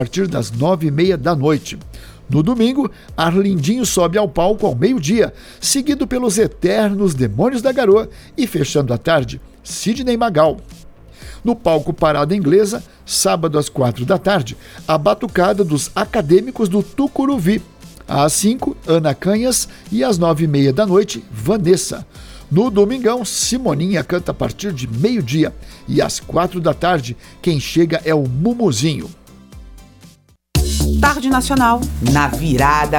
partir das 9h30 da noite. No domingo, Arlindinho sobe ao palco ao meio-dia, seguido pelos Eternos Demônios da Garoa e, fechando a tarde, Sidney Magal. No palco Parada Inglesa, sábado às 4 da tarde, a batucada dos Acadêmicos do Tucuruvi. Às 5, Ana Canhas e às 9h30 da noite, Vanessa. No domingão, Simoninha canta a partir de meio-dia e às 4 da tarde, quem chega é o Mumuzinho. Tarde Nacional, na Virada